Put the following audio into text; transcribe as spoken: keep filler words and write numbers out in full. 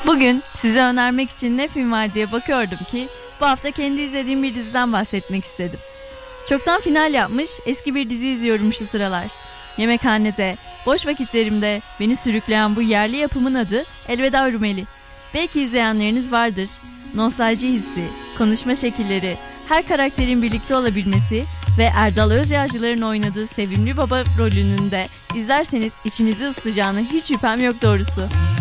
Bugün size önermek için ne film var diye bakıyordum ki bu hafta kendi izlediğim bir diziden bahsetmek istedim. Çoktan final yapmış eski bir dizi izliyorum şu sıralar. Yemekhanede, boş vakitlerimde beni sürükleyen bu yerli yapımın adı Elveda Rumeli. Belki izleyenleriniz vardır. Nostalji hissi, konuşma şekilleri, her karakterin birlikte olabilmesi ve Erdal Özyağcılar'ın oynadığı sevimli baba rolünün de izlerseniz içinizi ısıtacağına hiç şüphem yok doğrusu.